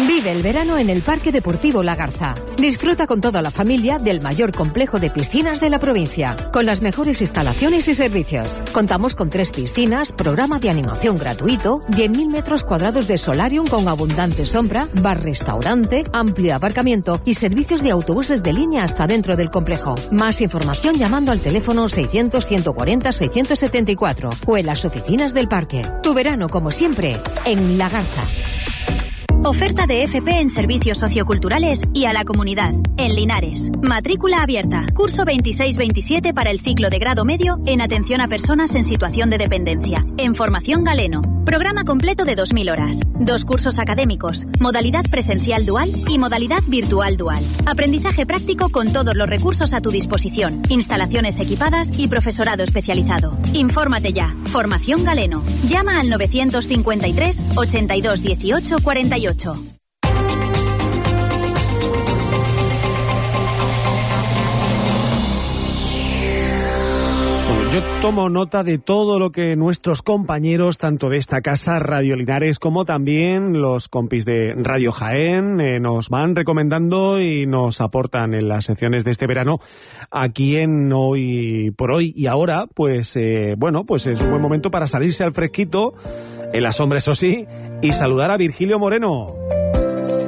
Vive el verano en el Parque Deportivo La Garza. Disfruta con toda la familia del mayor complejo de piscinas de la provincia, con las mejores instalaciones y servicios. Contamos con 3 piscinas, programa de animación gratuito, 10.000 metros cuadrados de solarium con abundante sombra, bar-restaurante, amplio aparcamiento y servicios de autobuses de línea hasta dentro del complejo. Más información llamando al teléfono 600-140-674 o en las oficinas del parque. Tu verano, como siempre, en La Garza. Oferta de FP en servicios socioculturales y a la comunidad. En Linares. Matrícula abierta. Curso 26-27 para el ciclo de grado medio en atención a personas en situación de dependencia. En Formación Galeno. Programa completo de 2.000 horas. 2 cursos académicos. Modalidad presencial dual y modalidad virtual dual. Aprendizaje práctico con todos los recursos a tu disposición. Instalaciones equipadas y profesorado especializado. Infórmate ya. Formación Galeno. Llama al 953 82 18 48. Bueno, yo tomo nota de todo lo que nuestros compañeros, tanto de esta casa, Radio Linares, como también los compis de Radio Jaén, nos van recomendando y nos aportan en las secciones de este verano aquí en Hoy por Hoy. Y ahora, pues bueno, pues es un buen momento para salirse al fresquito, en la sombra eso sí, y saludar a Virgilio Moreno.